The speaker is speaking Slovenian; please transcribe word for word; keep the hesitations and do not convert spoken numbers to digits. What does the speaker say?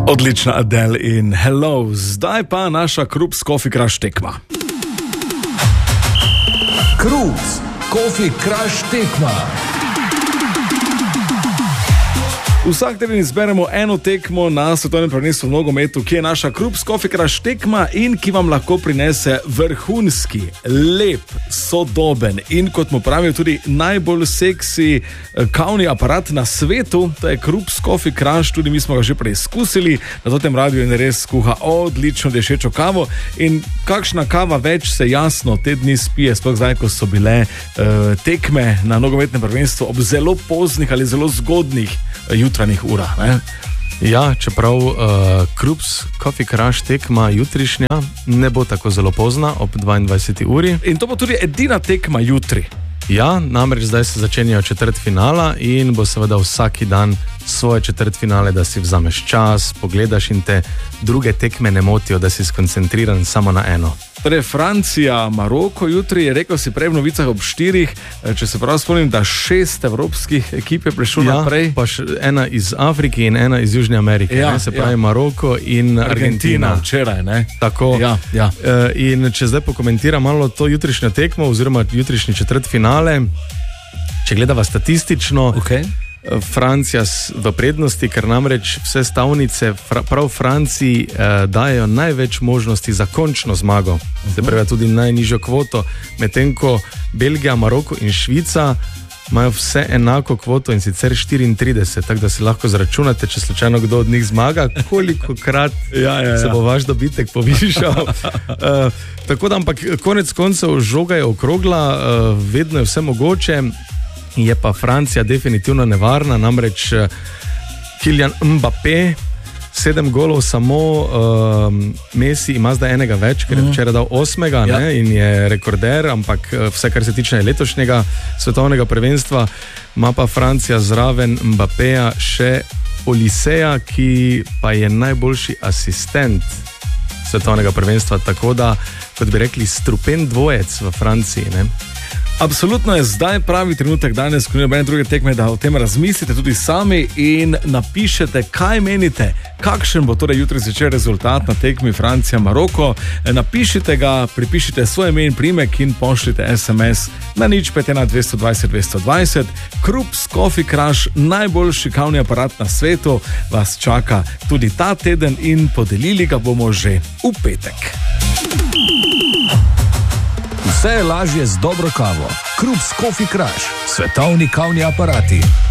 Odlična Adele in Hello, zdaj pa naša Krups Coffee Crush tekma. Krups Coffee Crush tekma. Vsak teden izberemo eno tekmo na svetovnem prvenstvu v nogometu, ki je naša Krups Coffee Crush tekma in ki vam lahko prinese vrhunski, lep, sodoben in, kot mu pravijo, tudi najbolj seksi kavni aparat na svetu. To je Krups Coffee Crush, tudi mi smo ga že preizkusili na tem radiju in res skuha odlično dešečo kavo. In kakšna kava več se jasno te dni spije, sploh zdaj, ko so bile uh, tekme na nogometnem prvenstvu ob zelo poznih ali zelo zgodnih jutranjih urah, ne? Ja, čeprav uh, Krups Coffee Crush tekma jutrišnja ne bo tako zelo pozna, ob dvaindvajseti uri. In to bo tudi edina tekma jutri. Ja, namreč zdaj se začenjajo četrtfinala in bo seveda vsaki dan svoje četrtfinale, da si vzameš čas, pogledaš in te druge tekme ne motijo, da si skoncentriran samo na eno. Torej, Francija, Maroko jutri, je rekel si prej v novicah ob štirih, če se prav spomnim, da šest evropskih ekip je prišlo ja, naprej. Pa še ena iz Afrike in ena iz Južne Amerike, ja, ne? Se pravi ja. Maroko in Argentina. Argentina včeraj, ne? Tako. Ja, ja. In če zdaj pokomentiram malo to jutrišnjo tekmo oziroma jutrišnji četrtfinale, če gledava statistično, okay. Francija v prednosti, ker namreč vse stavnice prav v Franciji eh, dajo največ možnosti za končno zmago, uh-huh. Se pravi tudi najnižjo kvoto, medtem ko Belgija, Maroko in Švica imajo vse enako kvoto in sicer štiriintrideset, tako da si lahko zračunate, če slučajno kdo od njih zmaga, kolikokrat ja, ja, ja. se bo vaš dobitek povišal. uh, tako da, ampak konec koncev žoga je okrogla, uh, vedno je vse mogoče. Je pa Francija definitivno nevarna, namreč Kylian Mbappé, sedem golov samo, uh, Messi ima zdaj enega več, ker je včeraj dal osmega, ja. Ne, in je rekorder, ampak vse, kar se tiče letošnjega svetovnega prvenstva, ima pa Francija zraven Mbappéja še Oliseja, ki pa je najboljši asistent svetovnega prvenstva, tako da, kot bi rekli, strupen dvojec v Franciji, ne? Absolutno je zdaj pravi trenutek, danes, ko ni nobene druge tekme, da o tem razmislite tudi sami in napišete, kaj menite, kakšen bo torej jutri zvečer rezultat na tekmi Francija-Maroko. Napišite ga, pripišite svoj ime in priimek in pošljite es em es na nič pet ena dvesto dvajset dvesto dvajset. Krups Coffee Crush, najboljši kavni aparat na svetu, vas čaka tudi ta teden in podelili ga bomo že v petek. Vse je lažje z dobro kavo. Krups Coffee Crush, svetovni kavni aparati.